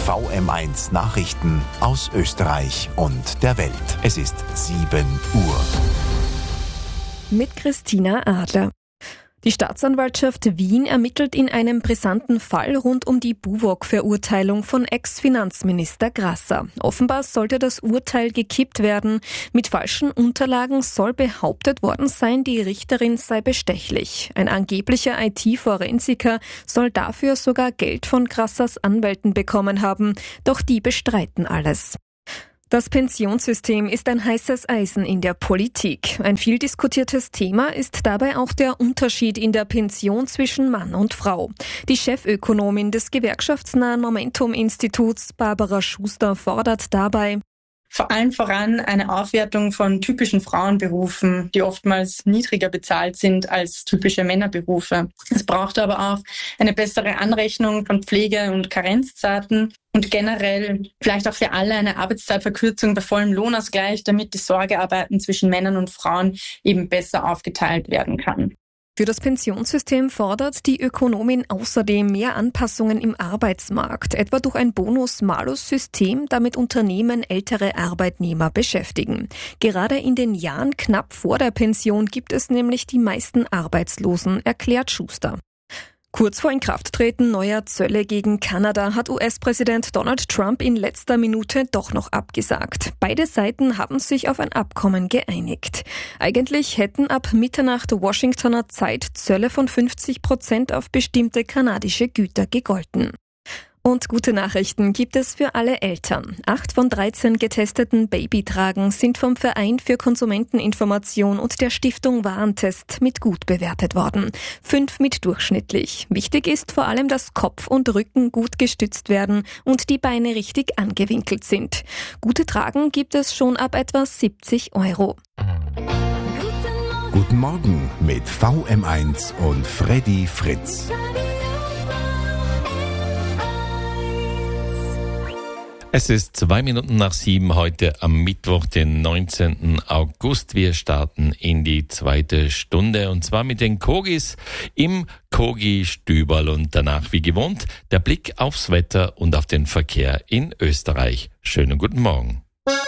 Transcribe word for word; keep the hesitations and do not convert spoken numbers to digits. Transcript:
V M eins Nachrichten aus Österreich und der Welt. Es ist sieben Uhr. Mit Christina Adler. Die Staatsanwaltschaft Wien ermittelt in einem brisanten Fall rund um die Buwok-Verurteilung von Ex-Finanzminister Grasser. Offenbar sollte das Urteil gekippt werden. Mit falschen Unterlagen soll behauptet worden sein, die Richterin sei bestechlich. Ein angeblicher I T-Forensiker soll dafür sogar Geld von Grassers Anwälten bekommen haben. Doch die bestreiten alles. Das Pensionssystem ist ein heißes Eisen in der Politik. Ein viel diskutiertes Thema ist dabei auch der Unterschied in der Pension zwischen Mann und Frau. Die Chefökonomin des gewerkschaftsnahen Momentum-Instituts, Barbara Schuster, fordert dabei: Vor allem voran eine Aufwertung von typischen Frauenberufen, die oftmals niedriger bezahlt sind als typische Männerberufe. Es braucht aber auch eine bessere Anrechnung von Pflege- und Karenzzeiten und generell vielleicht auch für alle eine Arbeitszeitverkürzung bei vollem Lohnausgleich, damit die Sorgearbeiten zwischen Männern und Frauen eben besser aufgeteilt werden kann. Für das Pensionssystem fordert die Ökonomin außerdem mehr Anpassungen im Arbeitsmarkt, etwa durch ein Bonus-Malus-System, damit Unternehmen ältere Arbeitnehmer beschäftigen. Gerade in den Jahren knapp vor der Pension gibt es nämlich die meisten Arbeitslosen, erklärt Schuster. Kurz vor Inkrafttreten neuer Zölle gegen Kanada hat U S-Präsident Donald Trump in letzter Minute doch noch abgesagt. Beide Seiten haben sich auf ein Abkommen geeinigt. Eigentlich hätten ab Mitternacht Washingtoner Zeit Zölle von fünfzig Prozent auf bestimmte kanadische Güter gegolten. Und gute Nachrichten gibt es für alle Eltern. Acht von dreizehn getesteten Babytragen sind vom Verein für Konsumenteninformation und der Stiftung Warentest mit gut bewertet worden. Fünf mit durchschnittlich. Wichtig ist vor allem, dass Kopf und Rücken gut gestützt werden und die Beine richtig angewinkelt sind. Gute Tragen gibt es schon ab etwa siebzig Euro. Guten Morgen mit V M eins und Freddy Fritz. Es ist zwei Minuten nach sieben heute am Mittwoch, den neunzehnten August. Wir starten in die zweite Stunde und zwar mit den Kogis im Kogi-Stüberl und danach wie gewohnt der Blick aufs Wetter und auf den Verkehr in Österreich. Schönen guten Morgen.